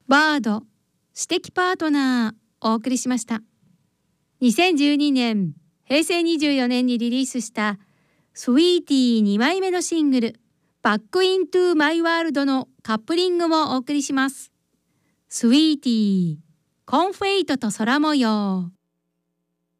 バード、私的パートナーお送りしました。2012年、平成24年にリリースしたスウィーティー2枚目のシングルバックイントゥマイワールドのカップリングもお送りします。スウィーティー、コンフェイトと空模様。